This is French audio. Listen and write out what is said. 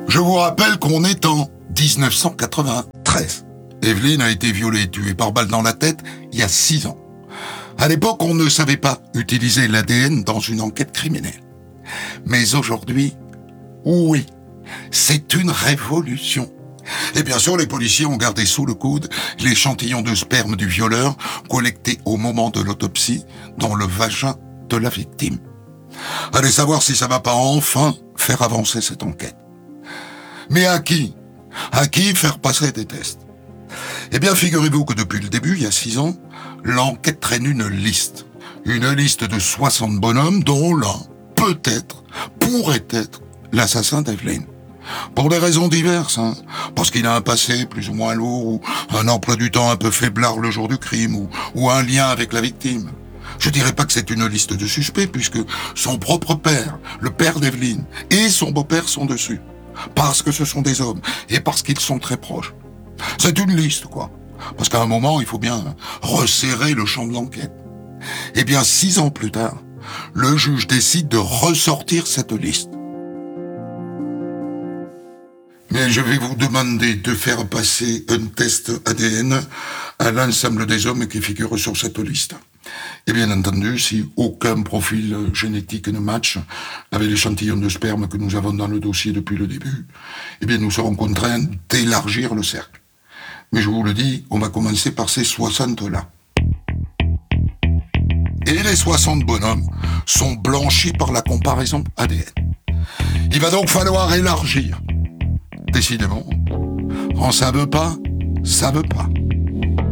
Je vous rappelle qu'on est en 1993. Evelyne a été violée et tuée par balle dans la tête il y a 6 ans. À l'époque, on ne savait pas utiliser l'ADN dans une enquête criminelle. Mais aujourd'hui, oui, c'est une révolution. Et bien sûr, les policiers ont gardé sous le coude l'échantillon de sperme du violeur collecté au moment de l'autopsie dans le vagin de la victime. Allez savoir si ça va pas enfin faire avancer cette enquête. Mais à qui faire passer des tests? Eh bien, figurez-vous que depuis le début, il y a 6 ans, l'enquête traîne une liste de 60 bonhommes dont l'un, peut-être, pourrait être l'assassin d'Evelyne. Pour des raisons diverses, parce qu'il a un passé plus ou moins lourd, ou un emploi du temps un peu faiblard le jour du crime, ou un lien avec la victime. Je dirais pas que c'est une liste de suspects, puisque son propre père, le père d'Evelyne, et son beau-père sont dessus. Parce que ce sont des hommes, et parce qu'ils sont très proches. C'est une liste, quoi. Parce qu'à un moment, il faut bien resserrer le champ de l'enquête. Eh bien, 6 ans plus tard, le juge décide de ressortir cette liste. Mais je vais vous demander de faire passer un test ADN à l'ensemble des hommes qui figurent sur cette liste. Et bien entendu, si aucun profil génétique ne matche avec l'échantillon de sperme que nous avons dans le dossier depuis le début, eh bien nous serons contraints d'élargir le cercle. Mais je vous le dis, on va commencer par ces 60-là. Et les 60 bonhommes sont blanchis par la comparaison ADN. Il va donc falloir élargir. Décidément, quand ça veut pas, ça veut pas.